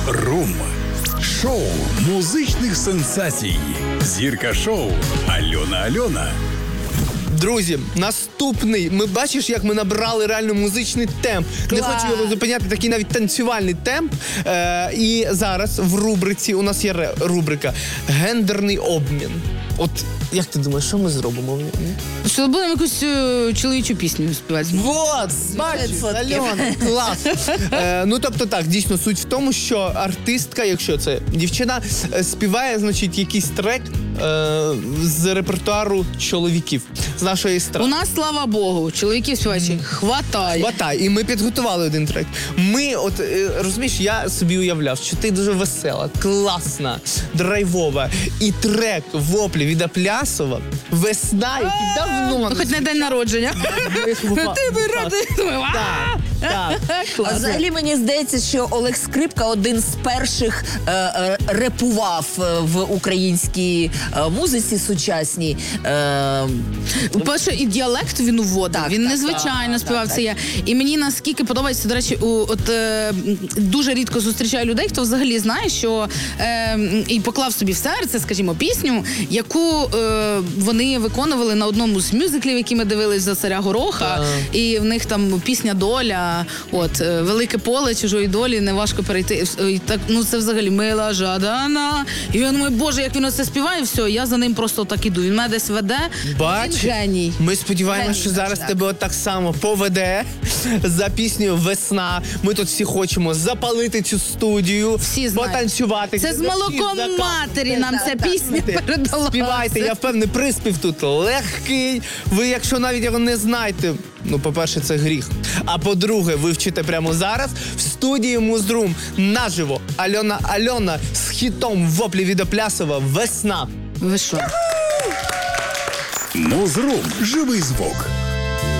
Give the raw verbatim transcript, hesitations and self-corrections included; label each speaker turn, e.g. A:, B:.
A: Муз-рум. Шоу музичних сенсацій. Зірка шоу Альона Альона.
B: Друзі, наступний. Ми бачиш, як ми набрали реально музичний темп.
C: Клас.
B: Не хочу його зупиняти, такий навіть танцювальний темп. Е, і зараз в рубриці, у нас є ре- рубрика «Гендерний обмін». От, як ти думаєш, що ми зробимо?
C: Що будемо якусь е, чоловічу пісню співати?
B: Вот, бачиш, Альона, клас. Е, ну, тобто так, дійсно, суть в тому, що артистка, якщо це дівчина, е, співає, значить, якийсь трек е, з репертуару чоловіків, з нашої естради.
C: У нас, слава Богу, чоловіків співаючих хватає.
B: Хватай. І ми підготували один трек. Ми, от, е, розумієш, я собі уявляв, що ти дуже весела, класна, драйвова. І трек «Воплі» від Аплясова «Весна», який давно...
C: Ну, хоч не день народження. Ти би радий.
B: Так, так.
D: А взагалі мені здається, що Олег Скрипка один з перших е, е, репував е, в українській е, музиці сучасній. Е,
C: По-перше, і діалект він уводив.
D: Так,
C: він
D: так,
C: незвичайно
D: так,
C: співав
D: так,
C: це я. І мені наскільки подобається, до речі, у, от е, дуже рідко зустрічаю людей, хто взагалі знає, що е, і поклав собі в серце, скажімо, пісню, яку е, вони виконували на одному з мюзиклів, які ми дивились за царя Гороха.
B: Так.
C: І в них там пісня «Доля», от е, велике поле чужої долі, неважко перейти. І так, ну це взагалі мила жадана. І я думаю, боже, як він оце співає, все, я за ним просто так іду. Він мене десь веде.
B: Бачиш?
C: Він геній.
B: Ми сподіваємося,
D: Геній,
B: що зараз
D: так.
B: тебе от так само поведе за піснею «Весна». Ми тут всі хочемо запалити цю студію,
C: Всі знають.
B: потанцювати.
C: Це з молоком матері нам ця
D: Так,
C: пісня передала.
B: Співайте, я впевнений, приспів тут легкий. Ви, якщо навіть його не знаєте, ну, по-перше, це гріх. А по-друге, ви вчите прямо зараз в студії Муз-рум наживо Альона Альона з хітом «Воплі» від Аплясова «Весна».
C: Ви що?
A: Муз-рум. Живий звук.